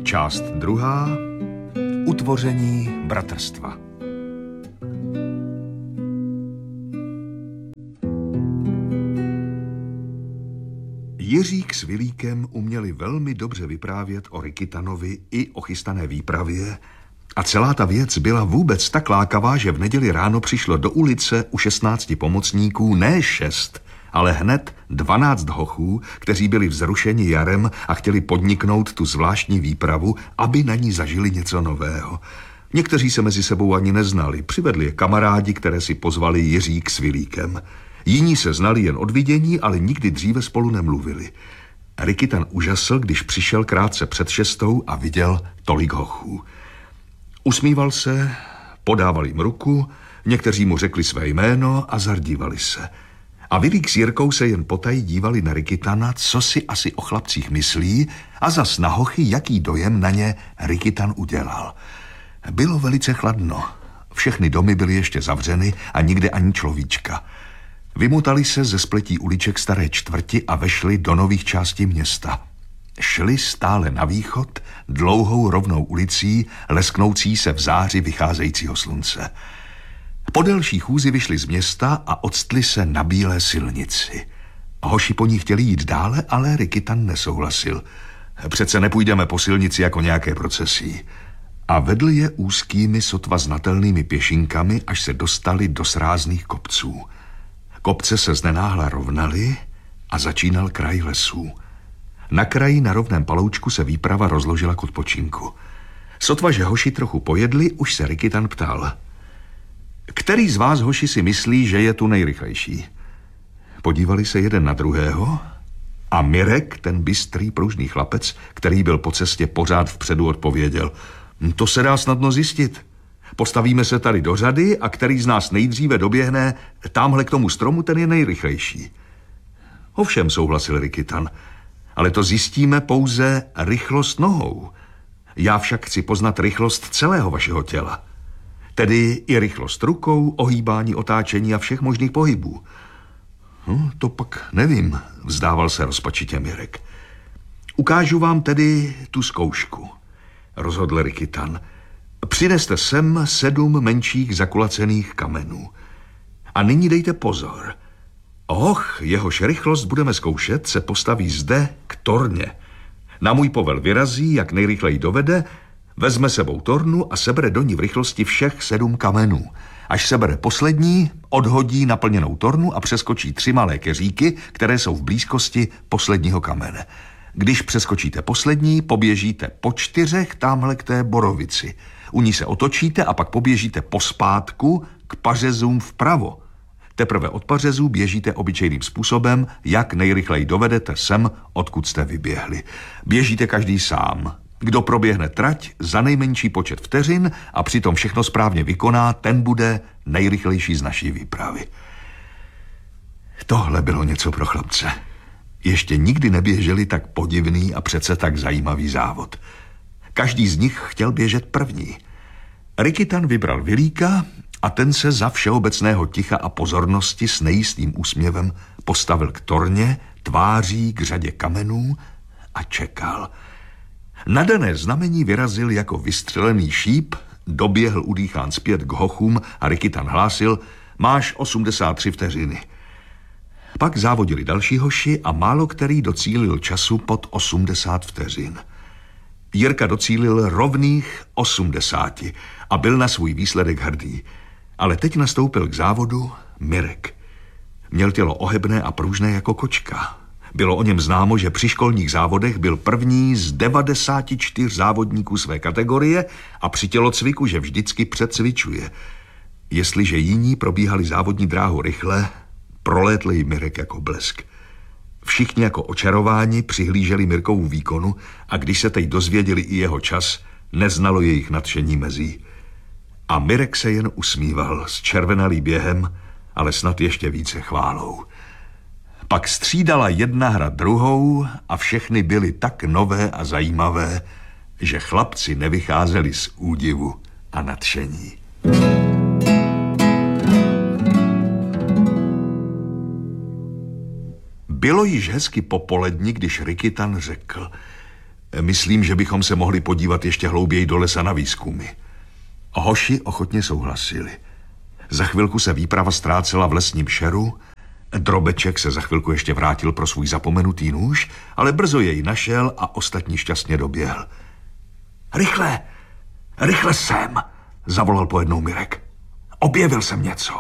Část druhá. Utvoření bratrstva. Jiřík s Vilíkem uměli velmi dobře vyprávět o Rikitanovi i o chystané výpravě a celá ta věc byla vůbec tak lákavá, že v neděli ráno přišlo do ulice u 16 pomocníků ne 6, ale hned 12 hochů, kteří byli vzrušeni jarem a chtěli podniknout tu zvláštní výpravu, aby na ní zažili něco nového. Někteří se mezi sebou ani neznali, přivedli je kamarádi, které si pozvali Jiřík s Vilíkem. Jiní se znali jen od vidění, ale nikdy dříve spolu nemluvili. Rikitan úžasl, když přišel krátce před 6 a viděl tolik hochů. Usmíval se, podával jim ruku, někteří mu řekli své jméno a zardívali se. A Vilík s Jirkou se jen potají dívali na Rikitana, co si asi o chlapcích myslí, a zas na hochy, jaký dojem na ně Rikitan udělal. Bylo velice chladno. Všechny domy byly ještě zavřeny a nikde ani človíčka. Vymutali se ze spletí uliček staré čtvrti a vešli do nových částí města. Šli stále na východ, dlouhou rovnou ulicí, lesknoucí se v záři vycházejícího slunce. Po delší chůzi vyšli z města a octli se na bílé silnici. Hoši po ní chtěli jít dále, ale Rikitan nesouhlasil. Přece nepůjdeme po silnici jako nějaké procesí. A vedl je úzkými, sotva znatelnými pěšinkami, až se dostali do srázných kopců. Kopce se znenáhla rovnaly a začínal kraj lesů. Na kraji na rovném paloučku se výprava rozložila k odpočinku. Sotva, že hoši trochu pojedli, už se Rikitan ptal: který z vás, hoši, si myslí, že je tu nejrychlejší? Podívali se jeden na druhého a Mirek, ten bystrý, pružný chlapec, který byl po cestě pořád vpředu, odpověděl: to se dá snadno zjistit. Postavíme se tady do řady a který z nás nejdříve doběhne támhle k tomu stromu, ten je nejrychlejší. Ovšem, souhlasil Rikitan, ale to zjistíme pouze rychlost nohou. Já však chci poznat rychlost celého vašeho těla. Tedy i rychlost rukou, ohýbání, otáčení a všech možných pohybů. To pak nevím, vzdával se rozpačitě Mirek. Ukážu vám tedy tu zkoušku, rozhodl Rikitan. Přineste sem 7 menších zakulacených kamenů. A nyní dejte pozor. Hoch, jehož rychlost budeme zkoušet, se postaví zde k torně. Na můj povel vyrazí, jak nejrychleji dovede, vezme sebou tornu a sebere do ní v rychlosti všech 7 kamenů. Až sebere poslední, odhodí naplněnou tornu a přeskočí 3 malé keříky, které jsou v blízkosti posledního kamene. Když přeskočíte poslední, poběžíte po 4 támhle k té borovici. U ní se otočíte a pak poběžíte pospátku k pařezům vpravo. Teprve od pařezů běžíte obyčejným způsobem, jak nejrychleji dovedete sem, odkud jste vyběhli. Běžíte každý sám. Kdo proběhne trať za nejmenší počet vteřin a přitom všechno správně vykoná, ten bude nejrychlejší z naší výpravy. Tohle bylo něco pro chlapce. Ještě nikdy neběželi tak podivný a přece tak zajímavý závod. Každý z nich chtěl běžet první. Rikitan vybral Vilíka a ten se za všeobecného ticha a pozornosti s nejistým úsměvem postavil k torně, tváří k řadě kamenů a čekal. Na dané znamení vyrazil jako vystřelený šíp, doběhl udýchán zpět k hochům a Rikitan hlásil: máš 83 vteřiny. Pak závodili další hoši a málo který docílil času pod 80 vteřin. Jirka docílil rovných 80 a byl na svůj výsledek hrdý. Ale teď nastoupil k závodu Mirek. Měl tělo ohebné a pružné jako kočka. Bylo o něm známo, že při školních závodech byl první z 94 závodníků své kategorie a při tělocviku, že vždycky předcvičuje. Jestliže jiní probíhali závodní dráhu rychle, prolétl jí Mirek jako blesk. Všichni jako očarováni přihlíželi Mirkovu výkonu a když se teď dozvěděli i jeho čas, neznalo jejich nadšení mezí. A Mirek se jen usmíval s červenalý během, ale snad ještě více chválou. Pak střídala jedna hra druhou a všechny byly tak nové a zajímavé, že chlapci nevycházeli z údivu a nadšení. Bylo již hezky popoledni, když Rikitan řekl: Myslím, že bychom se mohli podívat ještě hlouběji do lesa na výzkumy. Hoši ochotně souhlasili. Za chvilku se výprava ztrácela v lesním šeru. Drobeček se za chvilku ještě vrátil pro svůj zapomenutý nůž, ale brzo jej našel a ostatní šťastně doběhl. Rychle, rychle sem, zavolal pojednou Mirek. Objevil jsem něco.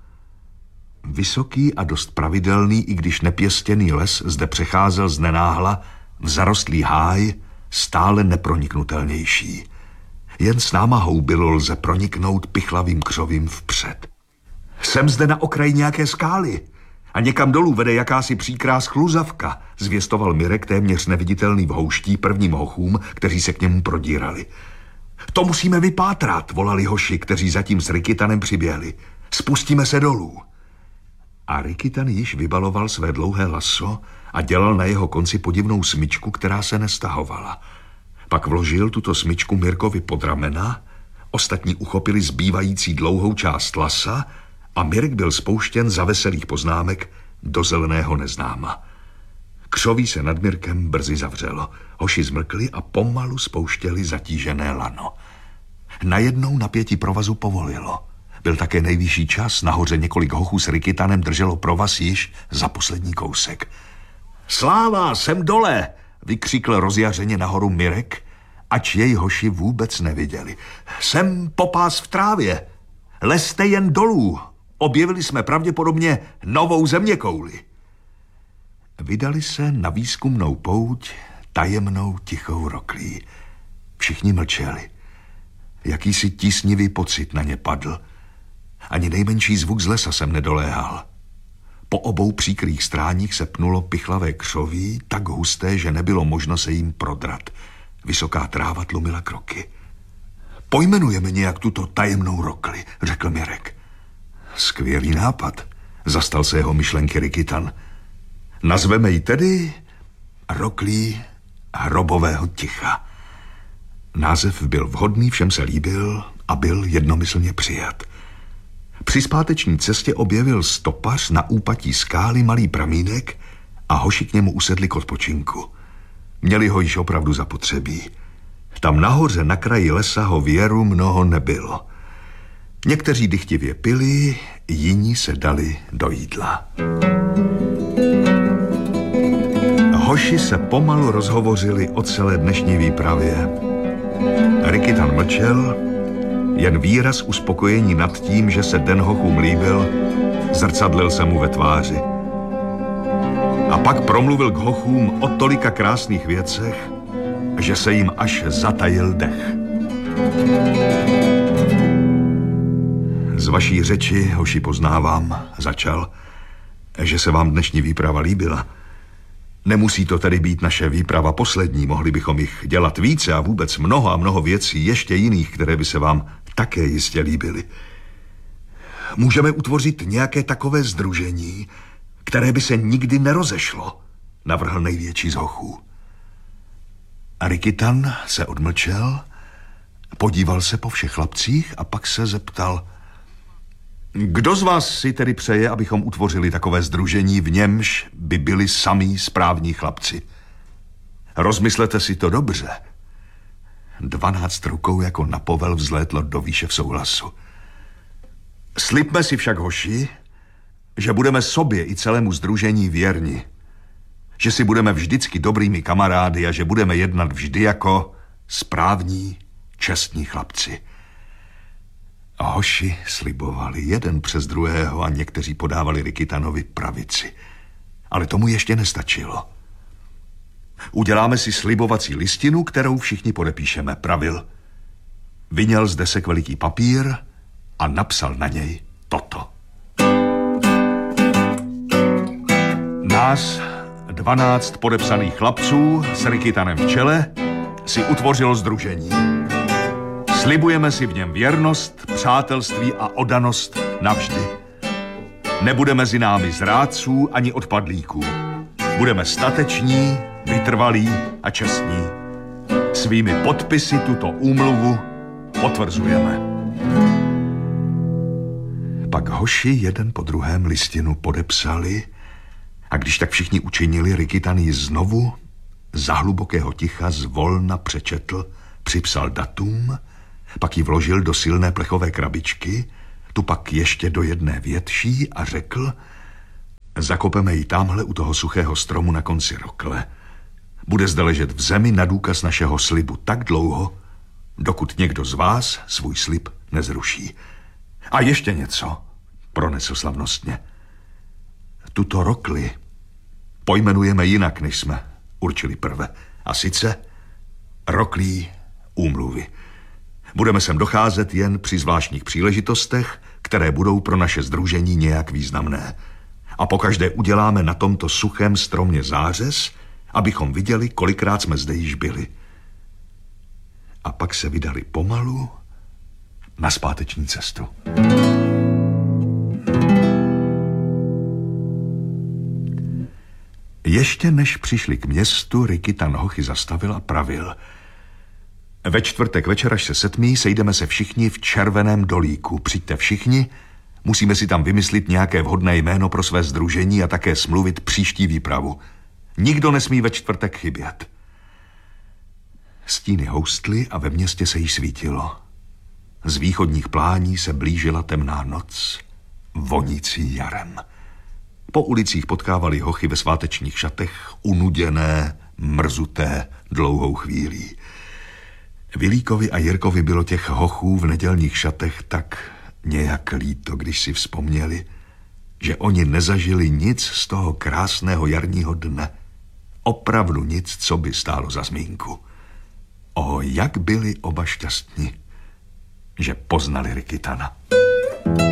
Vysoký a dost pravidelný, i když nepěstěný les zde přecházel z nenáhla v zarostlý háj, stále neproniknutelnější. Jen s námahou bylo lze proniknout pichlavým křovím vpřed. Jsem zde na okraji nějaké skály a někam dolů vede jakási příkrá skluzavka, zvěstoval Mirek téměř neviditelný v houští prvním hochům, kteří se k němu prodírali. To musíme vypátrat, volali hoši, kteří zatím s Rikitanem přiběhli. Spustíme se dolů. A Rikitan již vybaloval své dlouhé laso a dělal na jeho konci podivnou smyčku, která se nestahovala. Pak vložil tuto smyčku Mirkovi pod ramena, ostatní uchopili zbývající dlouhou část lasa a Mirek byl spouštěn za veselých poznámek do zeleného neznáma. Křoví se nad Mirkem brzy zavřelo. Hoši zmlkli a pomalu spouštěli zatížené lano. Najednou napětí provazu povolilo. Byl také nejvyšší čas, nahoře několik hochů s Rikitanem drželo provaz již za poslední kousek. Sláva, jsem dole, vykřikl rozjařeně nahoru Mirek, ač jej hoši vůbec neviděli. Jsem popás v trávě. Lezte jen dolů. Objevili jsme pravděpodobně novou zeměkouli. Vydali se na výzkumnou pouť tajemnou tichou roklí. Všichni mlčeli. Jakýsi tísnivý pocit na ně padl. Ani nejmenší zvuk z lesa jsem nedoléhal. Po obou příkrých stráních se pnulo pichlavé křoví, tak husté, že nebylo možno se jim prodrat. Vysoká tráva tlumila kroky. Pojmenujeme nějak tuto tajemnou rokli, řekl Mirek. Skvělý nápad, zastal se jeho myšlenky Rikitan. Nazveme ji tedy roklí hrobového ticha. Název byl vhodný, všem se líbil a byl jednomyslně přijat. Při zpáteční cestě objevil stopař na úpatí skály malý pramínek a hoši k němu usedli k odpočinku. Měli ho již opravdu zapotřebí. Tam nahoře na kraji lesa ho věru mnoho nebylo. Někteří dychtivě pili, jiní se dali do jídla. Hoši se pomalu rozhovořili o celé dnešní výpravě. Rikitan mlčel, jen výraz uspokojení nad tím, že se den hochům líbil, zrcadlil se mu ve tváři. A pak promluvil k hochům o tolika krásných věcech, že se jim až zatajil dech. Z vaší řeči, hoši, poznávám, začal, že se vám dnešní výprava líbila. Nemusí to tedy být naše výprava poslední, mohli bychom jich dělat více a vůbec mnoho a mnoho věcí, ještě jiných, které by se vám také jistě líbily. Můžeme utvořit nějaké takové sdružení, které by se nikdy nerozešlo, navrhl největší z hochů. A Rikitan se odmlčel, podíval se po všech chlapcích a pak se zeptal, kdo z vás si tedy přeje, abychom utvořili takové sdružení, v němž by byli samí správní chlapci? Rozmyslete si to dobře. 12 rukou jako na povel vzlétlo do výše v souhlasu. Slibme si však, hoši, že budeme sobě i celému sdružení věrni. Že si budeme vždycky dobrými kamarády a že budeme jednat vždy jako správní, čestní chlapci. A hoši slibovali jeden přes druhého a někteří podávali Rikitanovi pravici. Ale tomu ještě nestačilo. Uděláme si slibovací listinu, kterou všichni podepíšeme, pravil. Vyněl z desek veliký papír a napsal na něj toto. Nás, 12 podepsaných chlapců s Rikitanem v čele, si utvořilo sdružení. Slibujeme si v něm věrnost, přátelství a oddanost navždy. Nebude mezi námi zrádců ani odpadlíků. Budeme stateční, vytrvalí a čestní. Svými podpisy tuto úmluvu potvrzujeme. Pak hoši jeden po druhém listinu podepsali a když tak všichni učinili, Rikitan ji znovu za hlubokého ticha zvolna přečetl, připsal datum, pak ji vložil do silné plechové krabičky, tu pak ještě do jedné větší a řekl: zakopeme ji tamhle u toho suchého stromu na konci rokle. Bude zde ležet v zemi na důkaz našeho slibu tak dlouho, dokud někdo z vás svůj slib nezruší. A ještě něco, pronesl slavnostně. Tuto rokli pojmenujeme jinak, než jsme určili prve. A sice roklí úmluvy. Budeme sem docházet jen při zvláštních příležitostech, které budou pro naše sdružení nějak významné. A pokaždé uděláme na tomto suchém stromě zářez, abychom viděli, kolikrát jsme zde již byli. A pak se vydali pomalu na zpáteční cestu. Ještě než přišli k městu, Rikitan hochy zastavil a pravil: ve čtvrtek večer, až se setmí, sejdeme se všichni v Červeném dolíku. Přijďte všichni, musíme si tam vymyslit nějaké vhodné jméno pro své sdružení a také smluvit příští výpravu. Nikdo nesmí ve čtvrtek chybět. Stíny houstly a ve městě se již svítilo. Z východních plání se blížila temná noc, vonící jarem. Po ulicích potkávali hochy ve svátečních šatech, unuděné, mrzuté, dlouhou chvílí. Vilíkovi a Jirkovi bylo těch hochů v nedělních šatech tak nějak líto, když si vzpomněli, že oni nezažili nic z toho krásného jarního dne. Opravdu nic, co by stálo za zmínku. Jak byli oba šťastní, že poznali Rikitana.